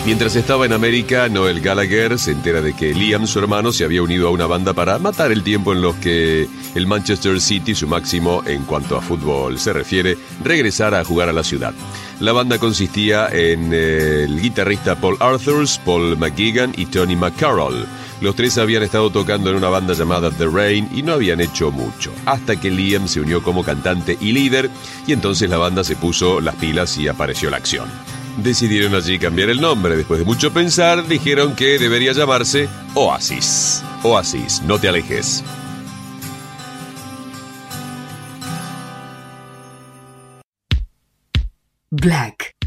Mientras estaba en América, Noel Gallagher se entera de que Liam, su hermano, se había unido a una banda para matar el tiempo en los que el Manchester City, su máximo en cuanto a fútbol se refiere, regresara a jugar a la ciudad. La banda consistía en el guitarrista Paul Arthurs, Paul McGuigan y Tony McCarroll. Los tres habían estado tocando en una banda llamada The Rain y no habían hecho mucho, hasta que Liam se unió como cantante y líder, y entonces la banda se puso las pilas y apareció la acción. Decidieron allí cambiar el nombre. Después de mucho pensar, dijeron que debería llamarse Oasis. Oasis, no te alejes. Black.